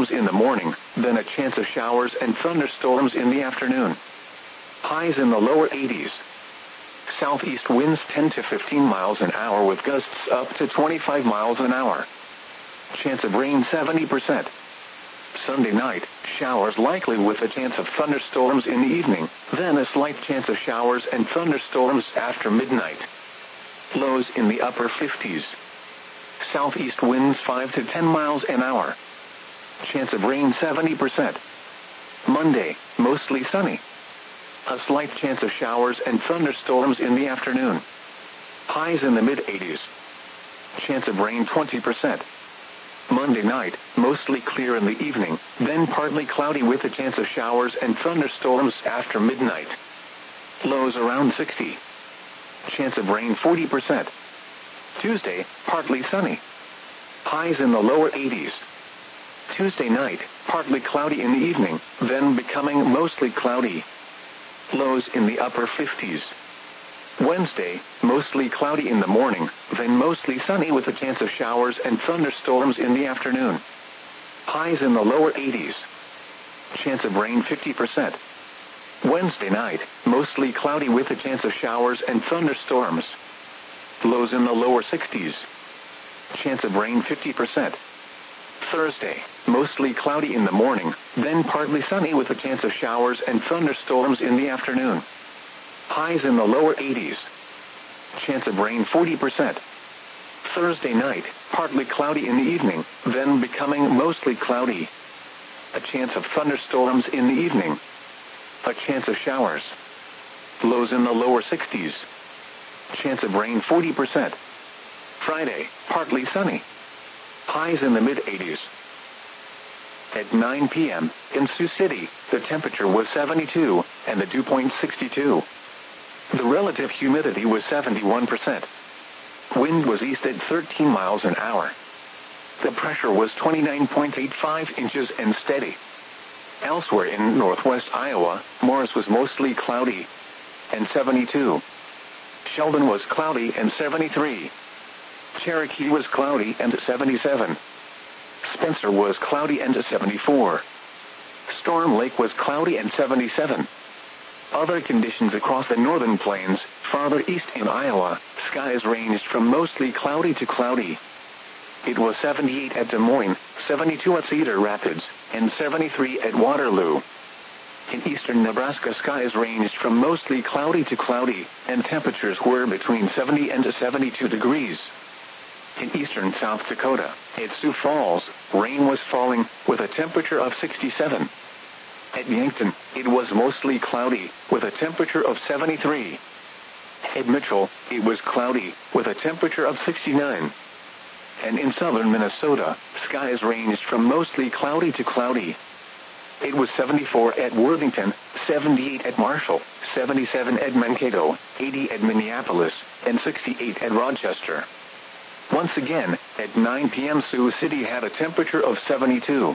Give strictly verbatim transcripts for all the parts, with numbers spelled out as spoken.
thunderstorms in the morning, then a chance of showers and thunderstorms in the afternoon. Highs in the lower eighties. Southeast winds ten to fifteen miles an hour with gusts up to twenty-five miles an hour. Chance of rain seventy percent. Sunday night, showers likely with a chance of thunderstorms in the evening, then a slight chance of showers and thunderstorms after midnight. Lows in the upper fifties. Southeast winds five to ten miles an hour. Chance of rain seventy percent. Monday, mostly sunny. A slight chance of showers and thunderstorms in the afternoon. Highs in the mid-eighties. Chance of rain twenty percent. Monday night, mostly clear in the evening, then partly cloudy with a chance of showers and thunderstorms after midnight. Lows around sixty. Chance of rain forty percent. Tuesday, partly sunny. Highs in the lower eighties. Tuesday night, partly cloudy in the evening, then becoming mostly cloudy. Lows in the upper fifties. Wednesday, mostly cloudy in the morning, then mostly sunny with a chance of showers and thunderstorms in the afternoon. Highs in the lower eighties. Chance of rain fifty percent. Wednesday night, mostly cloudy with a chance of showers and thunderstorms. Lows in the lower sixties. Chance of rain fifty percent. Thursday, mostly cloudy in the morning, then partly sunny with a chance of showers and thunderstorms in the afternoon. Highs in the lower eighties. Chance of rain forty percent. Thursday night, partly cloudy in the evening, then becoming mostly cloudy. A chance of thunderstorms in the evening. A chance of showers. Lows in the lower sixties. Chance of rain forty percent. Friday, partly sunny. Highs in the mid-eighties. At nine p.m., in Sioux City, the temperature was seventy-two, and the dew point sixty-two. The relative humidity was seventy-one percent. Wind was east at thirteen miles an hour. The pressure was twenty-nine point eight five inches and steady. Elsewhere in northwest Iowa, Morris was mostly cloudy, and seventy-two. Sheldon was cloudy and seventy-three. Cherokee was cloudy and seventy-seven. Spencer was cloudy and seventy-four. Storm Lake was cloudy and seventy-seven. Other conditions across the northern plains, farther east in Iowa, skies ranged from mostly cloudy to cloudy. It was seventy-eight at Des Moines, seventy-two at Cedar Rapids, and seventy-three at Waterloo. In eastern Nebraska, skies ranged from mostly cloudy to cloudy, and temperatures were between seventy and seventy-two degrees. In eastern South Dakota, at Sioux Falls, rain was falling, with a temperature of sixty-seven. At Yankton, it was mostly cloudy, with a temperature of seventy-three. At Mitchell, it was cloudy, with a temperature of sixty-nine. And in southern Minnesota, skies ranged from mostly cloudy to cloudy. It was seventy-four at Worthington, seventy-eight at Marshall, seventy-seven at Mankato, eighty at Minneapolis, and sixty-eight at Rochester. Once again, at nine p.m. Sioux City had a temperature of seventy-two.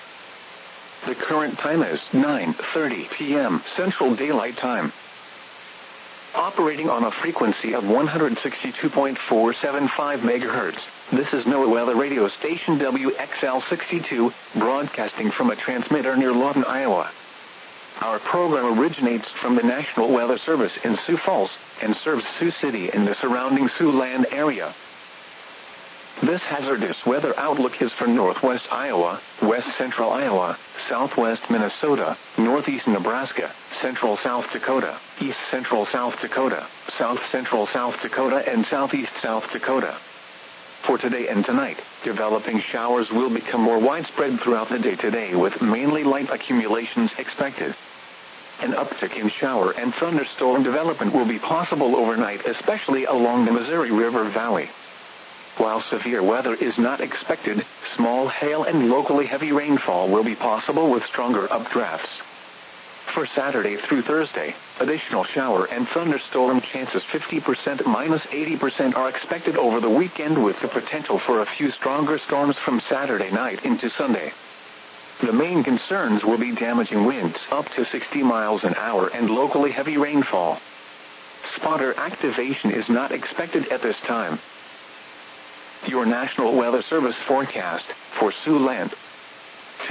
The current time is nine thirty p.m. Central Daylight Time. Operating on a frequency of one hundred sixty-two point four seven five megahertz, this is NOAA Weather Radio Station W X L sixty-two, broadcasting from a transmitter near Lawton, Iowa. Our program originates from the National Weather Service in Sioux Falls, and serves Sioux City and the surrounding Siouxland area. This hazardous weather outlook is for northwest Iowa, west central Iowa, southwest Minnesota, northeast Nebraska, central South Dakota, east central South Dakota, south central South Dakota, and southeast South Dakota. For today and tonight, developing showers will become more widespread throughout the day today, with mainly light accumulations expected. An uptick in shower and thunderstorm development will be possible overnight, especially along the Missouri River Valley. While severe weather is not expected, small hail and locally heavy rainfall will be possible with stronger updrafts. For Saturday through Thursday, additional shower and thunderstorm chances fifty percent minus eighty percent are expected over the weekend, with the potential for a few stronger storms from Saturday night into Sunday. The main concerns will be damaging winds up to sixty miles an hour and locally heavy rainfall. Spotter activation is not expected at this time. Your National Weather Service forecast for Siouxland.